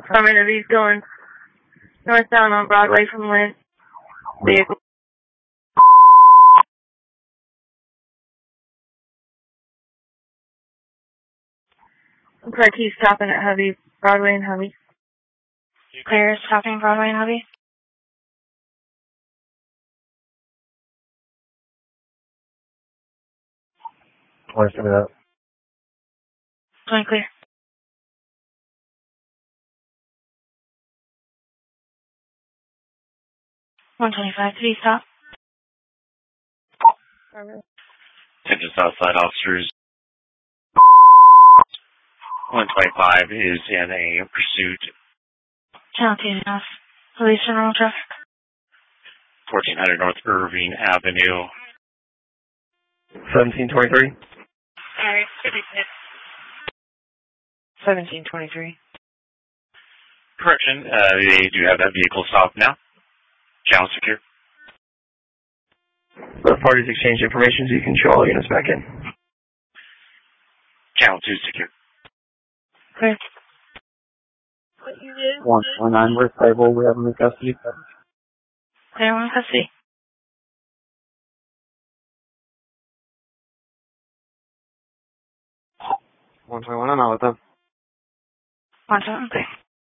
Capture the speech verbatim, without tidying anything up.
Department of East going northbound on Broadway from Lynn. Vehicle. Looks like he's stopping at Hubby, Broadway and Hubby. Clear stopping Broadway and Hubby. Where's it up? Going clear. one twenty-five, please stop. Attention Southside officers. one twenty-five is in a pursuit. Channel two enough. Police general traffic. fourteen hundred North Irving Avenue. seventeen twenty-three. Alright, seventeen twenty-three. Correction, uh, they do have that vehicle stopped now. Channel secure. Both parties exchange information so you can show all units back in. Channel two secure. Clear. one four nine, we're stable. We have them in custody. Clear, one custody. one twenty-one, I'm out with them. one twenty-one, okay.